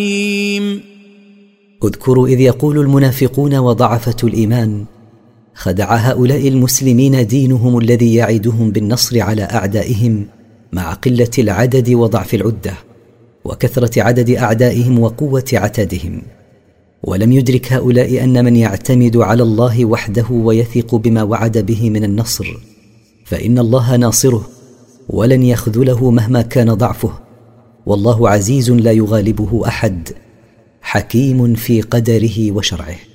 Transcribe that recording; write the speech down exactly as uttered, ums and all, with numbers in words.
اذكروا إذ يقول المنافقون وضعفة الإيمان: خدع هؤلاء المسلمين دينهم الذي يعدهم بالنصر على أعدائهم مع قلة العدد وضعف العدة وكثرة عدد أعدائهم وقوة عتادهم. ولم يدرك هؤلاء أن من يعتمد على الله وحده ويثق بما وعد به من النصر فإن الله ناصره ولن يخذله مهما كان ضعفه، والله عزيز لا يغالبه أحد، حكيم في قدره وشرعه.